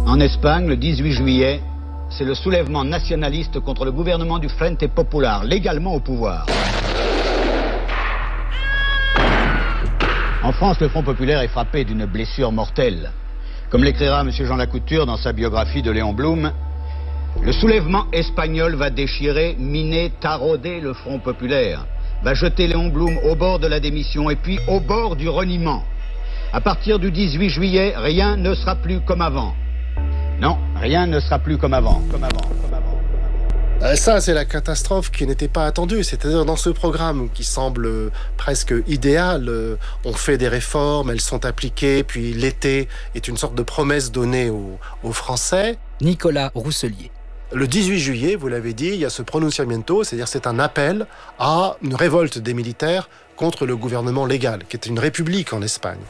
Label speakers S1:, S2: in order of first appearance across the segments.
S1: En Espagne, le 18 juillet, c'est le soulèvement nationaliste contre le gouvernement du Frente Popular, légalement au pouvoir. En France, le Front Populaire est frappé d'une blessure mortelle. Comme l'écrira M. Jean Lacouture dans sa biographie de Léon Blum, le soulèvement espagnol va déchirer, miner, tarauder le Front Populaire, va jeter Léon Blum au bord de la démission et puis au bord du reniement. À partir du 18 juillet, rien ne sera plus comme avant. Non, rien ne sera plus comme avant.
S2: Ça, c'est la catastrophe qui n'était pas attendue. C'est-à-dire, dans ce programme qui semble presque idéal, on fait des réformes, elles sont appliquées, puis l'été est une sorte de promesse donnée aux Français.
S3: Nicolas Rousselier.
S2: Le 18 juillet, vous l'avez dit, il y a ce pronunciamiento, c'est-à-dire c'est un appel à une révolte des militaires contre le gouvernement légal, qui est une république en Espagne.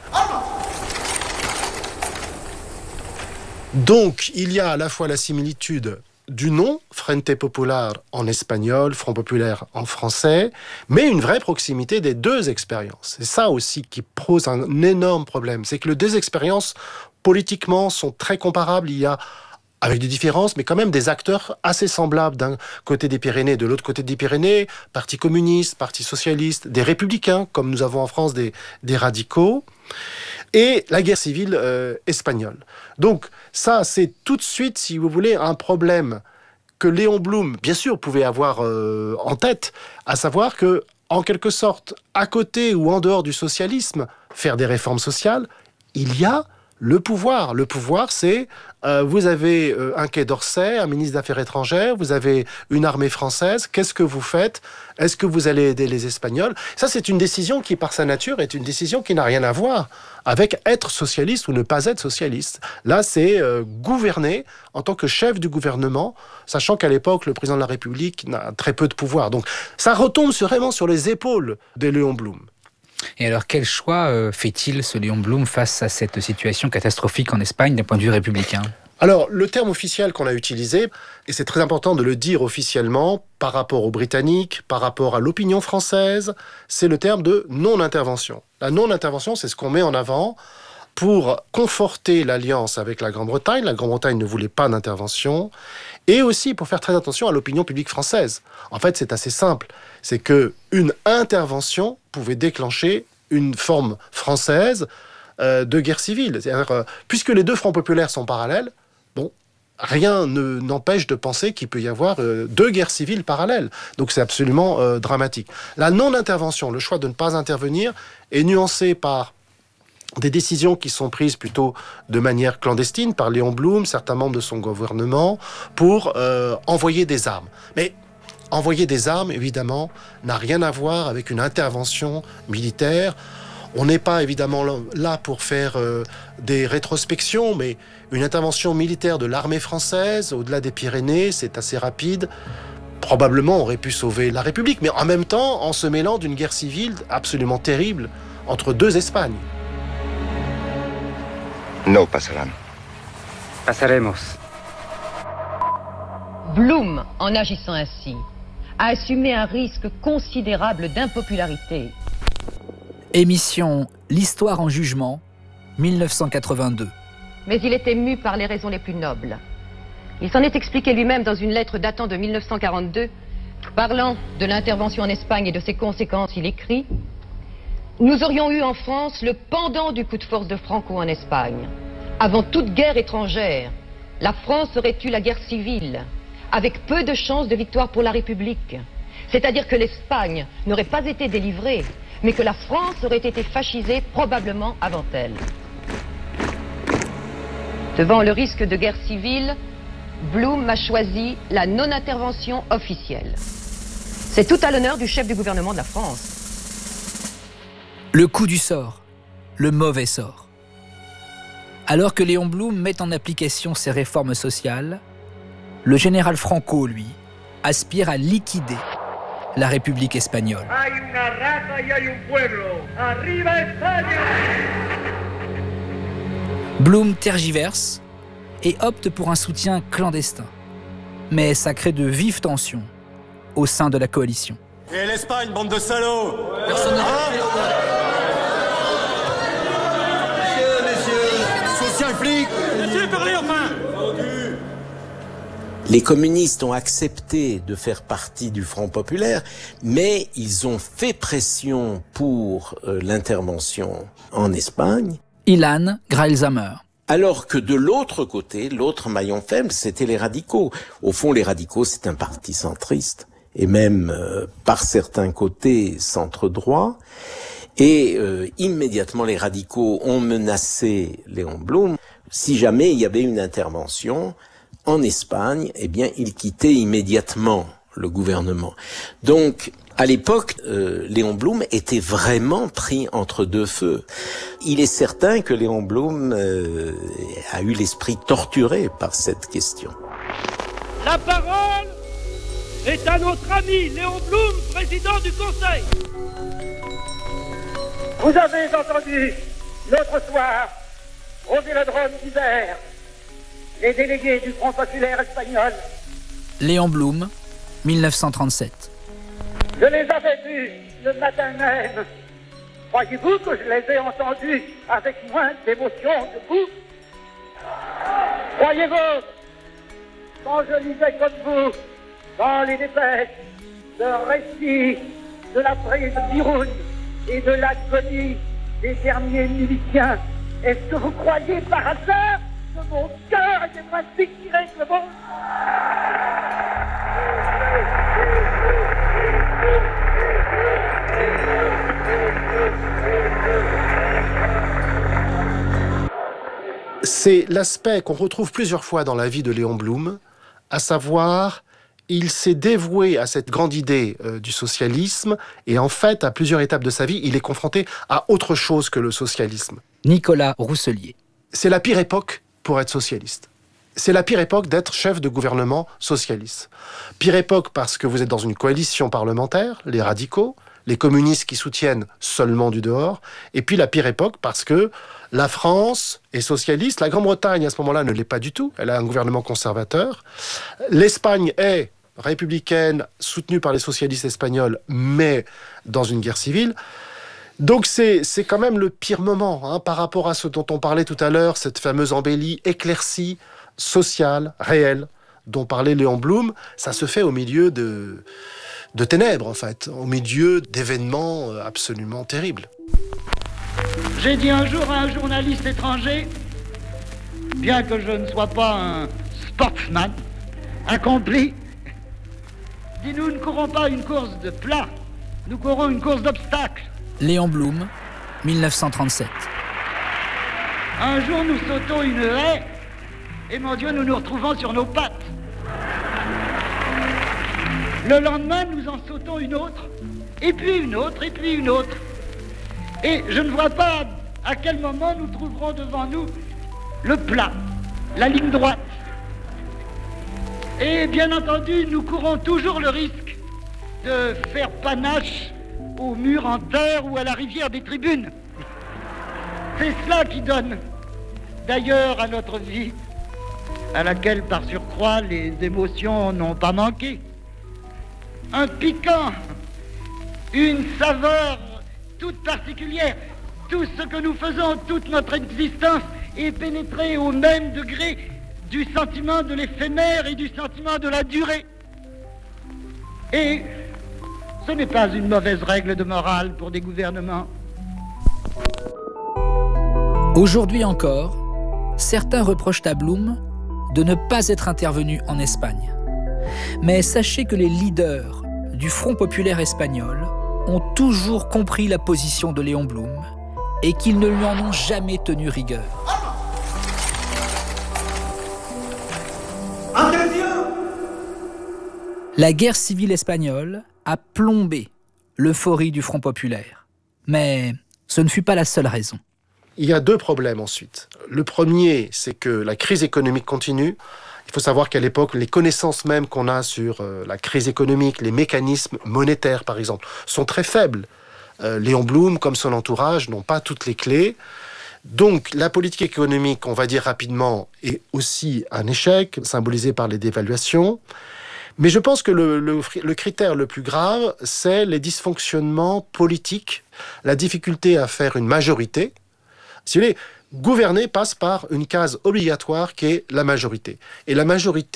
S2: Donc, il y a à la fois la similitude du nom, Frente Popular en espagnol, Front Populaire en français, mais une vraie proximité des deux expériences. C'est ça aussi qui pose un énorme problème. C'est que les deux expériences, politiquement, sont très comparables. Il y a, avec des différences, mais quand même des acteurs assez semblables d'un côté des Pyrénées, de l'autre côté des Pyrénées, Parti communiste, Parti socialiste, des républicains, comme nous avons en France des radicaux, et la guerre civile espagnole. Donc ça, c'est tout de suite, si vous voulez, un problème que Léon Blum, bien sûr, pouvait avoir en tête, à savoir que, en quelque sorte, à côté ou en dehors du socialisme, faire des réformes sociales, il y a le pouvoir. Le pouvoir, c'est, vous avez un Quai d'Orsay, un ministre des Affaires étrangères, vous avez une armée française, qu'est-ce que vous faites ? Est-ce que vous allez aider les Espagnols ? Ça, c'est une décision qui, par sa nature, est une décision qui n'a rien à voir avec être socialiste ou ne pas être socialiste. Là, c'est gouverner en tant que chef du gouvernement, sachant qu'à l'époque, le président de la République n'a très peu de pouvoir. Donc, ça retombe vraiment sur les épaules de Léon Blum.
S3: Et alors, quel choix fait-il, ce Léon Blum, face à cette situation catastrophique en Espagne d'un point de vue républicain ?
S2: Alors, le terme officiel qu'on a utilisé, et c'est très important de le dire officiellement, par rapport aux Britanniques, par rapport à l'opinion française, c'est le terme de non-intervention. La non-intervention, c'est ce qu'on met en avant pour conforter l'alliance avec la Grande-Bretagne. La Grande-Bretagne ne voulait pas d'intervention. Et aussi pour faire très attention à l'opinion publique française. En fait, c'est assez simple. C'est qu'une intervention pouvait déclencher une forme française de guerre civile. C'est-à-dire, puisque les deux fronts populaires sont parallèles, bon, rien n'empêche de penser qu'il peut y avoir deux guerres civiles parallèles. Donc c'est absolument dramatique. La non-intervention, le choix de ne pas intervenir, est nuancé par des décisions qui sont prises plutôt de manière clandestine par Léon Blum, certains membres de son gouvernement, pour envoyer des armes. Mais envoyer des armes, évidemment, n'a rien à voir avec une intervention militaire. On n'est pas évidemment là pour faire des rétrospections, mais une intervention militaire de l'armée française, au-delà des Pyrénées, c'est assez rapide. Probablement aurait pu sauver la République, mais en même temps, en se mêlant d'une guerre civile absolument terrible entre deux Espagnes.
S4: No pasarán.
S5: Pasaremos.
S6: Blum, en agissant ainsi, a assumé un risque considérable d'impopularité.
S3: Émission L'Histoire en jugement, 1982.
S6: Mais il était mu par les raisons les plus nobles. Il s'en est expliqué lui-même dans une lettre datant de 1942, parlant de l'intervention en Espagne et de ses conséquences. Il écrit: nous aurions eu en France le pendant du coup de force de Franco en Espagne. Avant toute guerre étrangère, la France aurait eu la guerre civile, avec peu de chances de victoire pour la République. C'est-à-dire que l'Espagne n'aurait pas été délivrée, mais que la France aurait été fascisée probablement avant elle. Devant le risque de guerre civile, Blum a choisi la non-intervention officielle. C'est tout à l'honneur du chef du gouvernement de la France.
S3: Le coup du sort, le mauvais sort. Alors que Léon Blum met en application ses réformes sociales, le général Franco, lui, aspire à liquider la République espagnole. Blum tergiverse et opte pour un soutien clandestin. Mais ça crée de vives tensions au sein de la coalition.
S7: Et l'Espagne, bande de salauds!
S3: Personne ne...
S7: Messieurs, social flic!
S8: Laissez parler enfin!
S4: Les communistes ont accepté de faire partie du Front populaire, mais ils ont fait pression pour l'intervention en Espagne.
S3: Ilan Graelzamer.
S4: Alors que de l'autre côté, l'autre maillon faible, c'était les radicaux. Au fond, les radicaux, c'est un parti centriste, et même par certains côtés centre-droit. Et immédiatement, les radicaux ont menacé Léon Blum. Si jamais il y avait une intervention en Espagne, eh bien, il quittait immédiatement le gouvernement. Donc, à l'époque, Léon Blum était vraiment pris entre deux feux. Il est certain que Léon Blum a eu l'esprit torturé par cette question.
S8: La parole est à notre ami Léon Blum, président du Conseil. Vous avez entendu l'autre soir, au Vélodrome d'hiver, les délégués du Front populaire espagnol.
S3: Léon Blum, 1937.
S8: Je les avais vus le matin même. Croyez-vous que je les ai entendus avec moins d'émotion que vous? Croyez-vous, quand je lisais comme vous, dans les dépêches, le récit de la prise de Biroun et de l'agonie des derniers miliciens, est-ce que vous croyez par hasard que mon cœur était moins déchiré que le vôtre?
S2: C'est l'aspect qu'on retrouve plusieurs fois dans la vie de Léon Blum, à savoir, il s'est dévoué à cette grande idée du socialisme, et en fait, à plusieurs étapes de sa vie, il est confronté à autre chose que le socialisme.
S3: Nicolas Rousselier.
S2: C'est la pire époque pour être socialiste. C'est la pire époque d'être chef de gouvernement socialiste. Pire époque parce que vous êtes dans une coalition parlementaire, les radicaux, les communistes qui soutiennent seulement du dehors, et puis la pire époque parce que la France est socialiste, la Grande-Bretagne à ce moment-là ne l'est pas du tout, elle a un gouvernement conservateur, l'Espagne est républicaine, soutenue par les socialistes espagnols, mais dans une guerre civile. Donc c'est quand même le pire moment par rapport à ce dont on parlait tout à l'heure, cette fameuse embellie éclaircie, sociale, réelle, dont parlait Léon Blum. Ça se fait au milieu de ténèbres, en fait, au milieu d'événements absolument terribles.
S8: J'ai dit un jour à un journaliste étranger, bien que je ne sois pas un sportsman accompli, dis nous ne courons pas une course de plat, nous courons une course d'obstacles.
S3: Léon Blum, 1937.
S8: Un jour nous sautons une haie, et mon Dieu, nous nous retrouvons sur nos pattes. Le lendemain, nous en sautons une autre, et puis une autre, et puis une autre. Et je ne vois pas à quel moment nous trouverons devant nous le plat, la ligne droite. Et bien entendu, nous courons toujours le risque de faire panache au mur en terre ou à la rivière des tribunes. C'est cela qui donne, d'ailleurs, à notre vie, à laquelle, par surcroît, les émotions n'ont pas manqué, un piquant, une saveur toute particulière. Tout ce que nous faisons, toute notre existence est pénétré au même degré du sentiment de l'éphémère et du sentiment de la durée. Et ce n'est pas une mauvaise règle de morale pour des gouvernements.
S3: Aujourd'hui encore, certains reprochent à Blum de ne pas être intervenu en Espagne. Mais sachez que les leaders du Front populaire espagnol ont toujours compris la position de Léon Blum et qu'ils ne lui en ont jamais tenu rigueur. La guerre civile espagnole a plombé l'euphorie du Front populaire. Mais ce ne fut pas la seule raison.
S2: Il y a deux problèmes ensuite. Le premier, c'est que la crise économique continue. Il faut savoir qu'à l'époque, les connaissances même qu'on a sur la crise économique, les mécanismes monétaires par exemple, sont très faibles. Léon Blum, comme son entourage, n'ont pas toutes les clés. Donc la politique économique, on va dire rapidement, est aussi un échec, symbolisé par les dévaluations. Mais je pense que le critère le plus grave, c'est les dysfonctionnements politiques, la difficulté à faire une majorité. Si vous voulez, gouverner passe par une case obligatoire qui est la majorité. Et la majorité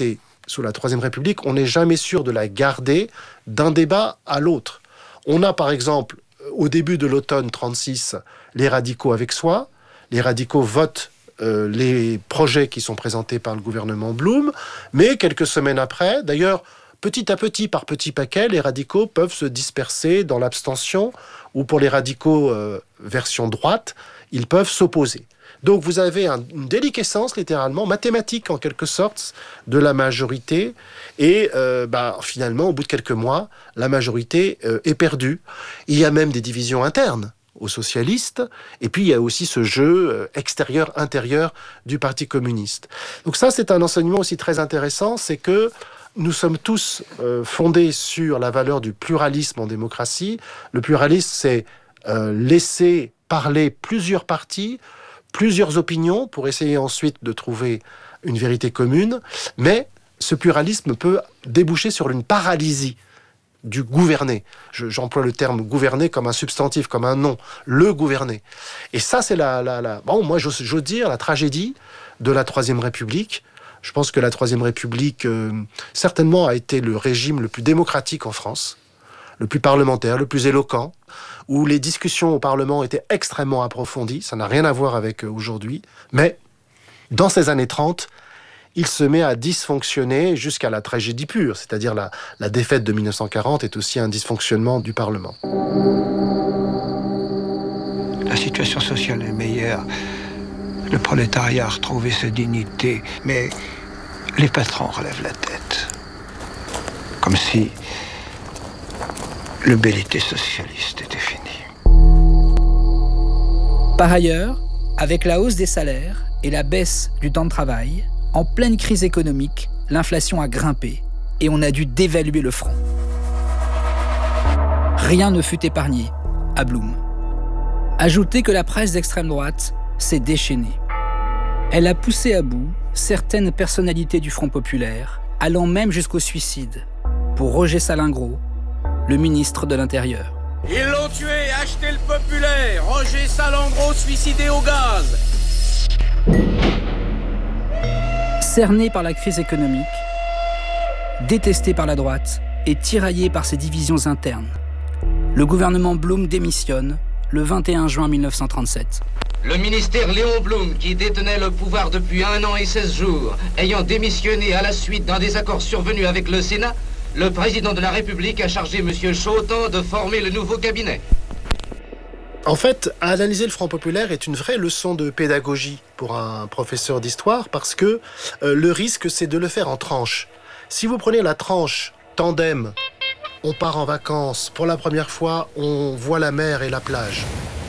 S2: sous la Troisième République, on n'est jamais sûr de la garder d'un débat à l'autre. On a par exemple, au début de l'automne 1936, les radicaux avec soi. Les radicaux votent les projets qui sont présentés par le gouvernement Blum, mais quelques semaines après, d'ailleurs, petit à petit, par petits paquets, les radicaux peuvent se disperser dans l'abstention, ou pour les radicaux version droite, ils peuvent s'opposer. Donc vous avez une déliquescence, littéralement, mathématique en quelque sorte, de la majorité, et finalement, au bout de quelques mois, la majorité est perdue. Il y a même des divisions internes aux socialistes, et puis il y a aussi ce jeu extérieur-intérieur du Parti communiste. Donc ça, c'est un enseignement aussi très intéressant, c'est que nous sommes tous fondés sur la valeur du pluralisme en démocratie. Le pluralisme, c'est laisser parler plusieurs partis, plusieurs opinions, pour essayer ensuite de trouver une vérité commune, mais ce pluralisme peut déboucher sur une paralysie du gouverné. J'emploie le terme gouverner comme un substantif, comme un nom. Le gouverner. Et ça, c'est moi, j'ose dire, la tragédie de la Troisième République. Je pense que la Troisième République, certainement, a été le régime le plus démocratique en France, le plus parlementaire, le plus éloquent, où les discussions au Parlement étaient extrêmement approfondies. Ça n'a rien à voir avec aujourd'hui. Mais, dans ces années 30, il se met à dysfonctionner jusqu'à la tragédie pure, c'est-à-dire la défaite de 1940 est aussi un dysfonctionnement du Parlement.
S9: La situation sociale est meilleure, le prolétariat a retrouvé sa dignité, mais les patrons relèvent la tête, comme si le bel été socialiste était fini.
S3: Par ailleurs, avec la hausse des salaires et la baisse du temps de travail, en pleine crise économique, l'inflation a grimpé et on a dû dévaluer le franc. Rien ne fut épargné à Blum. Ajoutez que la presse d'extrême droite s'est déchaînée. Elle a poussé à bout certaines personnalités du Front populaire, allant même jusqu'au suicide, pour Roger Salingro, le ministre de l'Intérieur.
S10: Ils l'ont tué, acheté le populaire, Roger Salingro suicidé au gaz.
S3: Cerné par la crise économique, détesté par la droite et tiraillé par ses divisions internes, le gouvernement Blum démissionne le 21 juin 1937.
S11: Le ministère Léon Blum, qui détenait le pouvoir depuis 1 an et 16 jours, ayant démissionné à la suite d'un désaccord survenu avec le Sénat, le président de la République a chargé M. Chautemps de former le nouveau cabinet.
S2: En fait, analyser le Front populaire est une vraie leçon de pédagogie pour un professeur d'histoire parce que le risque, c'est de le faire en tranches. Si vous prenez la tranche tandem, on part en vacances, pour la première fois, on voit la mer et la plage.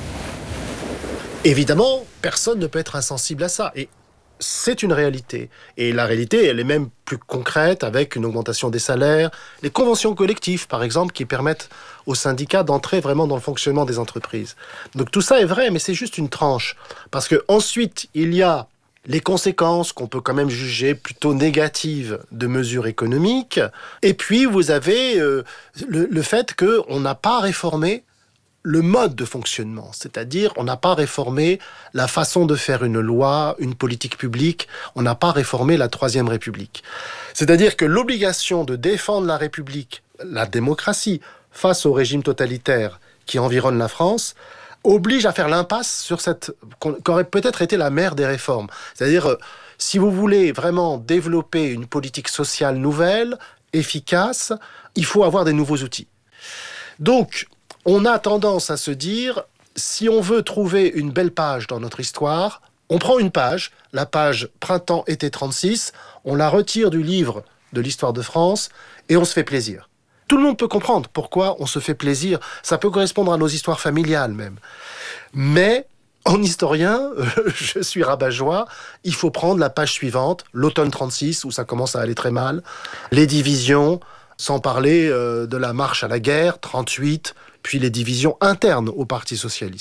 S2: Évidemment, personne ne peut être insensible à ça. Et c'est une réalité. Et la réalité, elle est même plus concrète avec une augmentation des salaires, les conventions collectives, par exemple, qui permettent aux syndicats d'entrer vraiment dans le fonctionnement des entreprises. Donc tout ça est vrai, mais c'est juste une tranche. Parce que ensuite, il y a les conséquences qu'on peut quand même juger plutôt négatives de mesures économiques. Et puis, vous avez le fait qu'on n'a pas réformé le mode de fonctionnement, c'est-à-dire on n'a pas réformé la façon de faire une loi, une politique publique, on n'a pas réformé la Troisième République. C'est-à-dire que l'obligation de défendre la République, la démocratie, face au régime totalitaire qui environne la France, oblige à faire l'impasse sur cette qu'aurait peut-être été la mère des réformes. C'est-à-dire, si vous voulez vraiment développer une politique sociale nouvelle, efficace, il faut avoir des nouveaux outils. Donc, on a tendance à se dire, si on veut trouver une belle page dans notre histoire, on prend une page, la page Printemps-été 36, on la retire du livre de l'histoire de France et on se fait plaisir. Tout le monde peut comprendre pourquoi on se fait plaisir. Ça peut correspondre à nos histoires familiales même. Mais, en historien, je suis rabat-joie, il faut prendre la page suivante, l'automne 36, où ça commence à aller très mal, les divisions, sans parler de la marche à la guerre, 38, puis les divisions internes au Parti socialiste.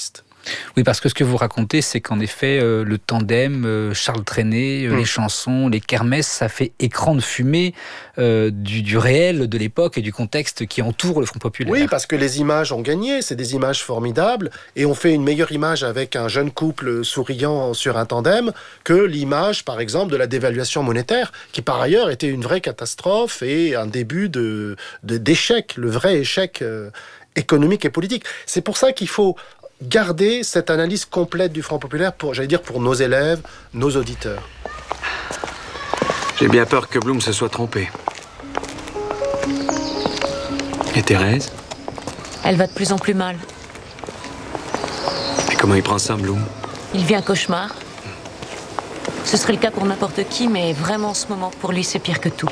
S3: Oui, parce que ce que vous racontez, c'est qu'en effet, le tandem, Charles Trenet, les chansons, les kermesses, ça fait écran de fumée du réel de l'époque et du contexte qui entoure le Front populaire.
S2: Oui, parce que les images ont gagné, c'est des images formidables, et on fait une meilleure image avec un jeune couple souriant sur un tandem que l'image, par exemple, de la dévaluation monétaire, qui par ailleurs était une vraie catastrophe et un début d'échec, le vrai échec économique et politique. C'est pour ça qu'il faut garder cette analyse complète du Front populaire pour nos élèves, nos auditeurs.
S12: J'ai bien peur que Blum se soit trompé. Et Thérèse?
S13: Elle va de plus en plus mal.
S12: Et comment il prend ça, Blum?
S13: Il vit un cauchemar. Ce serait le cas pour n'importe qui, mais vraiment en ce moment, pour lui, c'est pire que tout.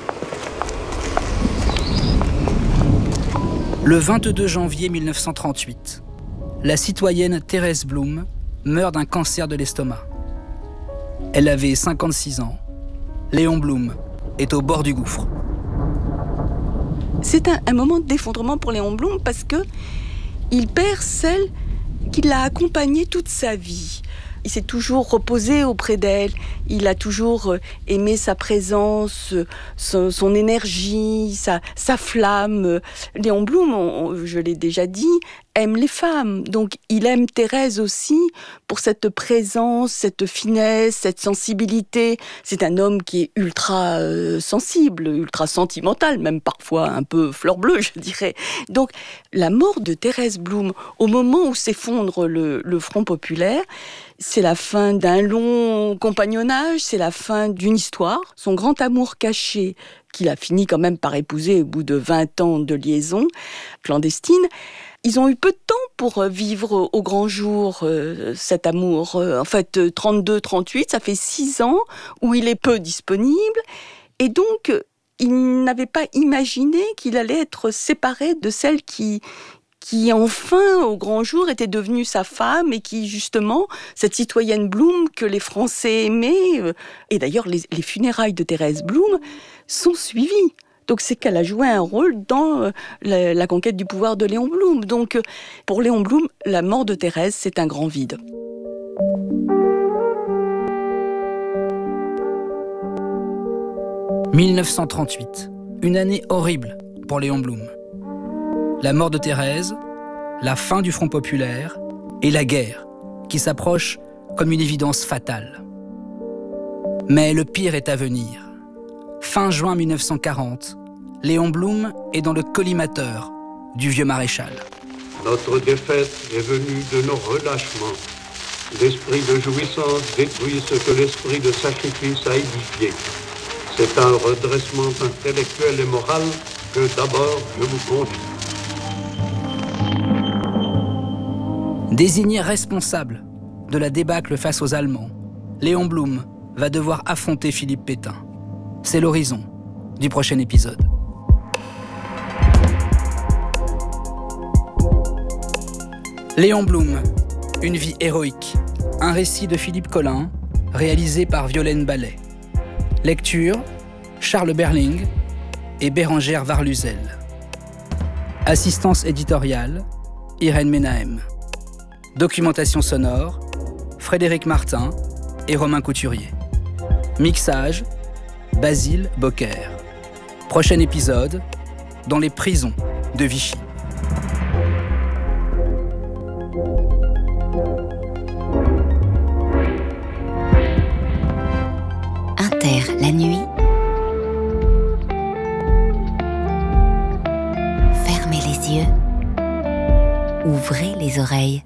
S3: Le 22 janvier 1938, la citoyenne Thérèse Blum meurt d'un cancer de l'estomac. Elle avait 56 ans. Léon Blum est au bord du gouffre.
S14: C'est un moment d'effondrement pour Léon Blum parce que il perd celle qui l'a accompagné toute sa vie. Il s'est toujours reposé auprès d'elle, il a toujours aimé sa présence, son énergie, sa flamme. Léon Blum, je l'ai déjà dit, aime les femmes. Donc il aime Thérèse aussi pour cette présence, cette finesse, cette sensibilité. C'est un homme qui est ultra sensible, ultra sentimental, même parfois un peu fleur bleue, je dirais. Donc la mort de Thérèse Blum, au moment où s'effondre le Front populaire, c'est la fin d'un long compagnonnage, c'est la fin d'une histoire. Son grand amour caché, qu'il a fini quand même par épouser au bout de 20 ans de liaison clandestine, ils ont eu peu de temps pour vivre au grand jour cet amour. En fait, 32-38, ça fait 6 ans où il est peu disponible. Et donc, il n'avait pas imaginé qu'il allait être séparé de celle qui enfin, au grand jour, était devenue sa femme et qui, justement, cette citoyenne Blum que les Français aimaient, et d'ailleurs, les funérailles de Thérèse Blum sont suivies. Donc c'est qu'elle a joué un rôle dans la conquête du pouvoir de Léon Blum. Donc pour Léon Blum, la mort de Thérèse, c'est un grand vide. «
S3: 1938, une année horrible pour Léon Blum. La mort de Thérèse, la fin du Front populaire et la guerre qui s'approche comme une évidence fatale. Mais le pire est à venir. Fin juin 1940, Léon Blum est dans le collimateur du vieux maréchal.
S15: Notre défaite est venue de nos relâchements. L'esprit de jouissance détruit ce que l'esprit de sacrifice a édifié. C'est un redressement intellectuel et moral que d'abord je vous confie.
S3: Désigné responsable de la débâcle face aux Allemands, Léon Blum va devoir affronter Philippe Pétain. C'est l'horizon du prochain épisode. Léon Blum, une vie héroïque. Un récit de Philippe Collin, réalisé par Violaine Ballet. Lecture, Charles Berling et Bérangère Varluzel. Assistance éditoriale, Irène Menahem. Documentation sonore, Frédéric Martin et Romain Couturier. Mixage, Basile Bocquer. Prochain épisode, dans les prisons de Vichy.
S16: Inter, la nuit. Fermez les yeux. Ouvrez les oreilles.